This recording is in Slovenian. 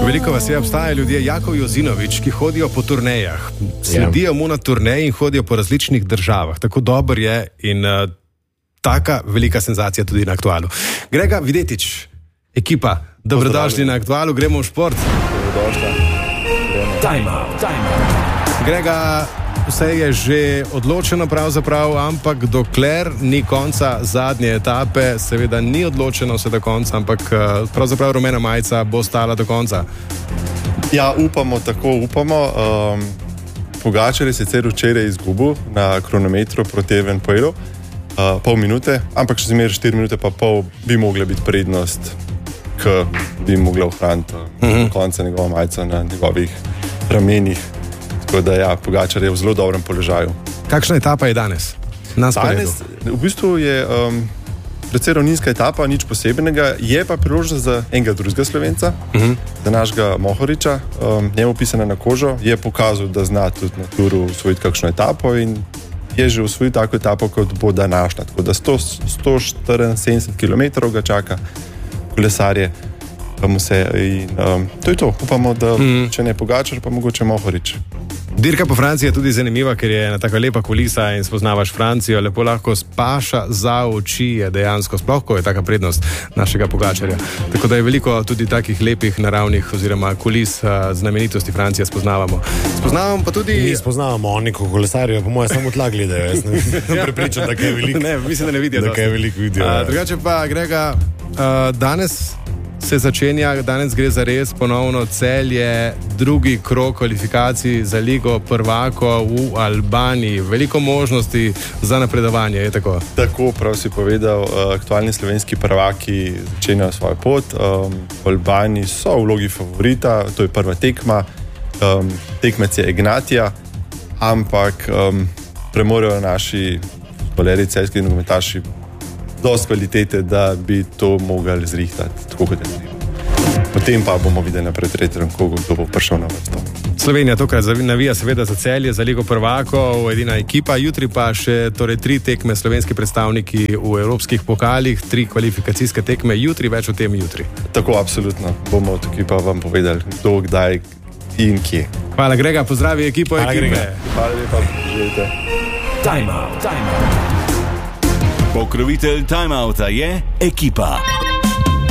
Veliko vas je, obstajajo ljudje, Jakov Jozinovič, ki hodijo po turnejah. Sledijo mu na turneji in hodijo po različnih državah. Tako dober je in taka velika senzacija tudi na Aktualu. Grega Videtič, ekipa, dobrodošli na Aktualu, gremo v šport. Dobrodošli. Time out. Grega, vse je že odločeno pravzaprav, ampak dokler ni konca zadnje etape, seveda ni odločeno vse do konca, ampak pravzaprav rumena majica bo stala do konca. Ja, upamo. Pogačar je sicer včeraj izgubil na kronometru proti Evenepoelu, pol minute, ampak še zmeraj 4 minute pa pol bi mogla biti prednost, ki bi mogla ohraniti do konca njegova majica na njegovih ramenih. Tako da ja, Pogačar je v zelo dobrem položaju. Kakšna etapa je danes? Danes v bistvu je precej ravninska etapa, nič posebnega, je pa priložnost za enega drugega Slovenca, za našega Mohoriča, njemu pisana na kožo, je pokazal, da zna tudi na turu osvojiti kakšno etapo in je že osvojil tako etapo, kot bo današnja. Tako da 174 km ga čaka kolesarje. To je to. Upamo, da če ne Pogačar, pa mogoče Mohorič. Dirka po Franciji je tudi zanimiva, ker je ena taka lepa kulisa in spoznavaš Francijo, lepo lahko spaša za oči, je dejansko sploh, ko je taka prednost našega Pogačarja. Tako da je veliko tudi takih lepih naravnih oziroma kulis znamenitosti Francije spoznavamo. Spoznavamo pa tudi... Mi spoznavamo, oni ko kolesarijo, po moje samo tla gledajo, jaz ne prepričam, da kaj veliko. Ne, mislim, da ne vidijo. Da kaj veliko vidijo. Drugače pa, Grega, danes se začenja, danes gre za res ponovno Celje, drugi krog kvalifikacij za Ligo prvakov v Albaniji. Veliko možnosti za napredovanje, je tako? Tako, prav si povedal, aktualni slovenski prvaki začenjajo svojo pot. V Albaniji so v vlogi favorita, to je prva tekma, tekmec je Ignatija, ampak premorejo naši futbolerji, celjski nogometaši dosti kvalitete, da bi to mogli zrihtati, tako kot je treba. Potem pa bomo videli na tretjem krogu, kdo bo prišel na vrsto. Slovenija tokrat navija seveda za Celje, za Ligo prvakov, edina ekipa, jutri pa še 3 tekme slovenski predstavniki v evropskih pokalih, 3 kvalifikacijske tekme, jutri, več o tem jutri. Tako, absolutno. Bomo tukaj pa vam povedali, kdo, kdaj in kje. Hvala, Grega, pozdravi ekipo. Hvala, Grega. Hvala lepa, želite. Time out. Pokrovitelj Time Outa je Ekipa.